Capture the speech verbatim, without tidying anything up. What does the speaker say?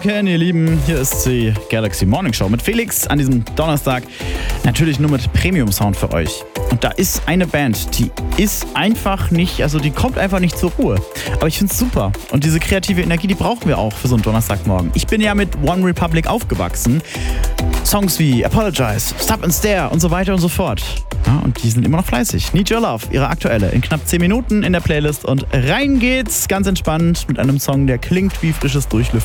Morgen, ihr Lieben. Hier ist die Galaxy Morning Show mit Felix an diesem Donnerstag. Natürlich nur mit Premium-Sound für euch. Und da ist eine Band, die ist einfach nicht, also die kommt einfach nicht zur Ruhe. Aber ich find's super. Und diese kreative Energie, die brauchen wir auch für so einen Donnerstagmorgen. Ich bin ja mit One Republic aufgewachsen. Songs wie Apologize, Stop and Stare und so weiter und so fort. Ja, und die sind immer noch fleißig. Need Your Love, ihre aktuelle, in knapp zehn Minuten in der Playlist. Und rein geht's, ganz entspannt, mit einem Song, der klingt wie frisches Durchlüften.